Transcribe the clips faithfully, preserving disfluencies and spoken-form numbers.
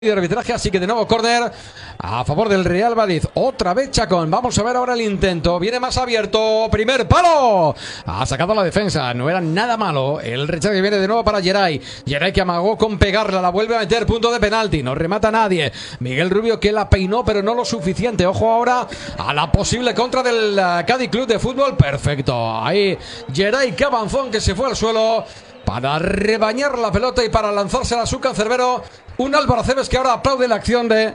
de arbitraje, así que de nuevo córner a favor del Real Madrid. Otra vez Chacón. Vamos a ver ahora el intento. Viene más abierto. Primer palo. Ha sacado la defensa. No era nada malo. El rechazo que viene de nuevo para Geray. Geray que amagó con pegarla. La vuelve a meter. Punto de penalti. No remata nadie. Miguel Rubio que la peinó, pero no lo suficiente. Ojo ahora a la posible contra del uh, Cádiz Club de Fútbol. Perfecto. Ahí Geray que avanzó, que se fue al suelo para rebañar la pelota y para lanzársela a su cancerbero. Un Álvaro Cebes que ahora aplaude la acción de,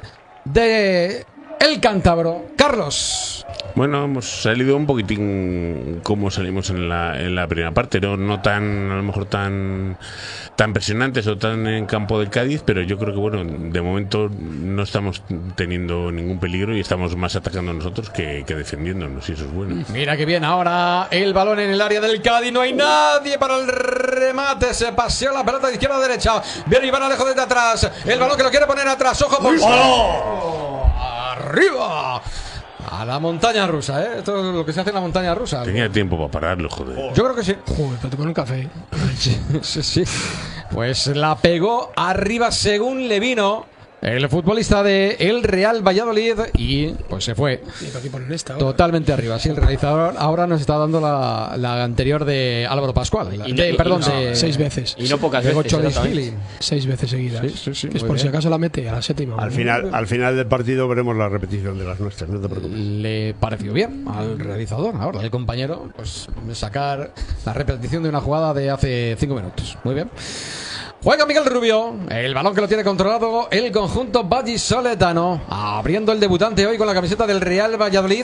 de el cántabro. Carlos. Bueno, hemos salido un poquitín como salimos en la, en la primera parte, no, no tan, a lo mejor tan, tan presionantes o tan en campo del Cádiz, pero yo creo que bueno, de momento no estamos teniendo ningún peligro y estamos más atacando a nosotros que, que defendiéndonos, y eso es bueno. Mira que bien ahora el balón en el área del Cádiz, no hay nadie para el remate, se paseó la pelota de izquierda a derecha, viene Iván Alejo desde atrás, el balón que lo quiere poner atrás, ojo por... ¡Oh! ¡Arriba! A la montaña rusa, ¿eh? Esto es lo que se hace en la montaña rusa. Tenía tiempo para pararlo, joder. Yo creo que sí. Joder, te con un café. Sí, sí, sí. Pues la pegó arriba según le vino el futbolista de el Real Valladolid y pues se fue totalmente arriba. Sí, el realizador ahora nos está dando la, la anterior de Álvaro Pascual. La, y, de, y, perdón, y no, de, seis veces. Y no pocas de veces. Seis veces seguidas. Sí, sí, sí, que es muy por bien. si acaso la mete a la séptima. Al final, al final del partido veremos la repetición de las nuestras, no te preocupes. Le pareció bien al realizador, ahora el compañero, pues sacar la repetición de una jugada de hace cinco minutos. Muy bien. Juega Miguel Rubio, el balón que lo tiene controlado el conjunto vallisoletano, abriendo el debutante hoy con la camiseta del Real Valladolid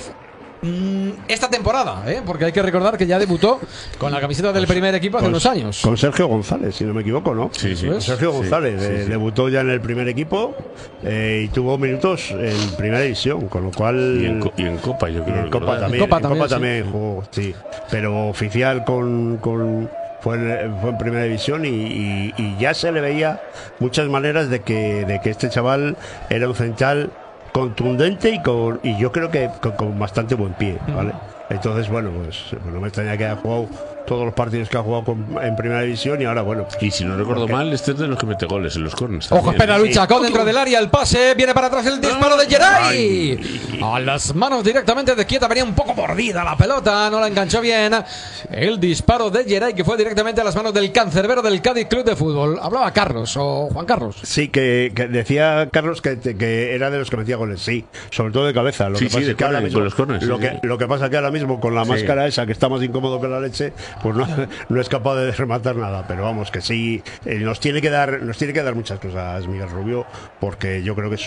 esta temporada, ¿eh? Porque hay que recordar que ya debutó con la camiseta del primer equipo hace con, unos años. Con Sergio González, si no me equivoco, ¿no? Sí, sí. Con Sergio González, sí, sí, eh, sí. debutó ya en el primer equipo eh, y tuvo minutos en primera división, con lo cual... Y en, y en Copa, yo creo. En Copa también, en Copa en también, Copa sí. también jugó, sí. Pero oficial con... con Fue en, fue en primera división y, y, y ya se le veía muchas maneras de que, de que este chaval era un central contundente y con y yo creo que con, con bastante buen pie, ¿vale? Entonces, bueno, pues, pues no me extraña que haya jugado todos los partidos que ha jugado con, en primera división y ahora, bueno. Pues, y si no recuerdo okay. mal, este es de los que mete goles en los corners. Ojo, espera Luis Sí. Chacón dentro del área, el pase, viene para atrás el disparo de Geray. A las manos directamente de Quieta, venía un poco mordida la pelota, no la enganchó bien. El disparo de Geray que fue directamente a las manos del cancerbero del Cádiz Club de Fútbol. Hablaba Carlos o Juan Carlos. Sí, que, que decía Carlos que, que era de los que metía goles, sí, sobre todo de cabeza. Lo Sí, que sí, pasa de es que ahora córner, mismo, con los córners, lo sí, que sí. lo que pasa que ahora mismo con la Sí. máscara esa que está más incómodo que la leche, pues no, no es capaz de rematar nada. Pero vamos, que sí, eh, nos tiene que dar, nos tiene que dar muchas cosas Miguel Rubio, porque yo creo que es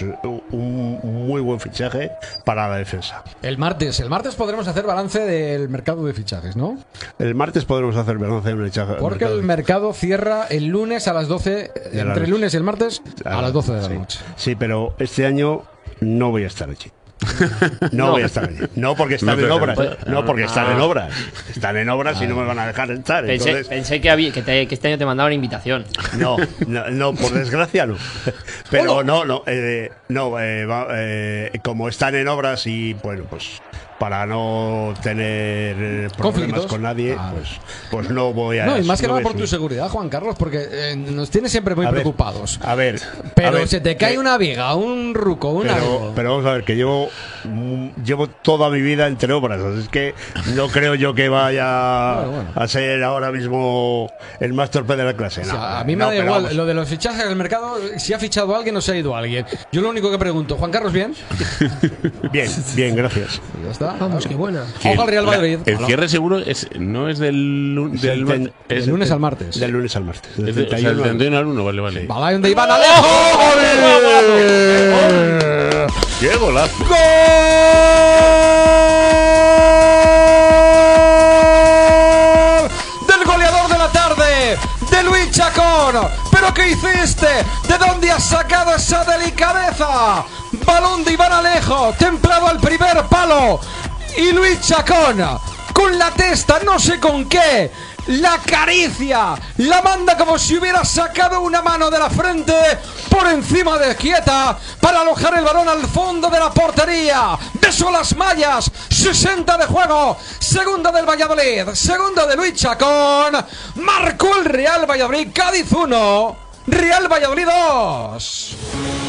un muy buen fichaje para la defensa. El martes, el martes podremos hacer balance del mercado de fichajes, ¿no? El martes podremos hacer balance de un fichaje. Porque el mercado cierra el lunes a las doce, la entre el noche. lunes y el martes a las doce de la sí. noche. Sí, pero este año no voy a estar allí. No, no voy a estar allí. No porque están No, en obras. pero- No porque están Ah. en obras. Están en obras y no me van a dejar entrar. Pensé, Entonces, pensé que, había, que, te- que este año te mandaban invitación. no, no, no, por desgracia no. Pero no, no, eh, no, eh, va- eh, como están en obras y bueno, pues para no tener eh, problemas Conflictos. con nadie, Ah. pues, pues no voy a. No, y más que no nada voy a por tu subir. seguridad, Juan Carlos, porque eh, nos tiene siempre muy A ver, preocupados. A ver, Pero a ver, se te cae que- una viga, un ruco, un algo. Pero, pero vamos a ver, que llevo mm, llevo toda mi vida entre obras, así es que no creo yo que vaya Bueno, bueno. a ser ahora mismo el más torpe de la clase. O No, sea, a mí me no, da pero igual, vamos. lo de los fichajes del mercado, si ha fichado alguien o se ha ido alguien. Yo lo único que pregunto, Juan Carlos, ¿bien? Bien, bien, gracias. Ya está. Vamos, qué buena. Que Ojo al Real la- Madrid. El cierre seguro es, no es del, lu- del, el ten- es Del lunes al martes. Del lunes al martes. Del es de- o sea, treinta y el uno al- treinta y uno al uno, vale, vale. Balón de Iván Alejo. ¡Gol! ¡Qué golazo! ¡Gol! Del goleador de la tarde, de Luis Chacón. ¿Pero qué hiciste? ¿De dónde has sacado esa delicadeza? Balón de Iván Alejo, templado al primer palo. Y Luis Chacón, con la testa, no sé con qué, la acaricia, la manda como si hubiera sacado una mano de la frente por encima de Quieta para alojar el balón al fondo de la portería. Beso las mallas, sesenta de juego, segunda del Valladolid, segunda de Luis Chacón. Marcó el Real Valladolid, Cádiz uno, Real Valladolid dos.